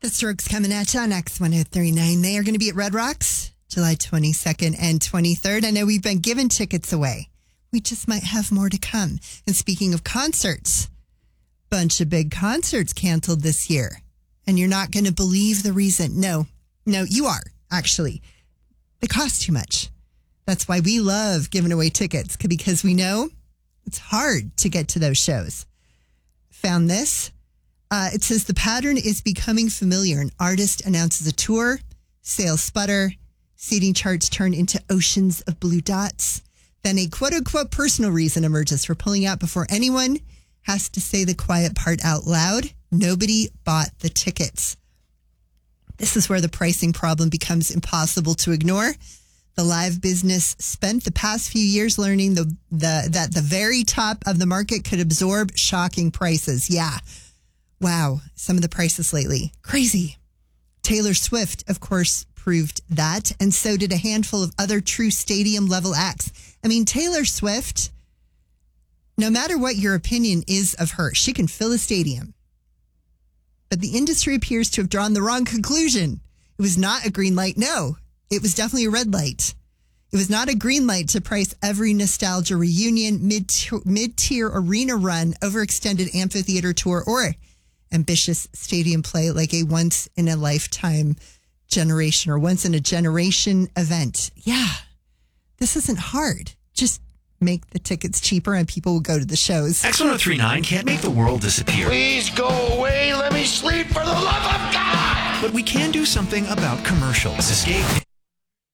The Strokes coming at you on X1039. They are going to be at Red Rocks July 22nd and 23rd. I know we've been giving tickets away. We just might have more to come. And speaking of concerts, bunch of big concerts canceled this year. And you're not going to believe the reason. No, you are, actually. They cost too much. That's why we love giving away tickets, because we know it's hard to get to those shows. Found this. It says the pattern is becoming familiar. An artist announces a tour, sales sputter, seating charts turn into oceans of blue dots. Then a quote-unquote personal reason emerges for pulling out before anyone has to say the quiet part out loud. Nobody bought the tickets. This is where the pricing problem becomes impossible to ignore. The live business spent the past few years learning that the very top of the market could absorb shocking prices. Yeah. Wow. Some of the prices lately. Crazy. Taylor Swift, of course, proved that. And so did a handful of other true stadium level acts. I mean, Taylor Swift, no matter what your opinion is of her, she can fill a stadium. But the industry appears to have drawn the wrong conclusion. It was not a green light. No, it was definitely a red light. It was not a green light to price every nostalgia reunion, mid-tier arena run, overextended amphitheater tour, or ambitious stadium play like a once-in-a-lifetime generation or once-in-a-generation event. Yeah, this isn't hard. Just make the tickets cheaper and people will go to the shows. X1039 can't make the world disappear. Please go away. Let me sleep for the love of God. But we can do something about commercials. Escape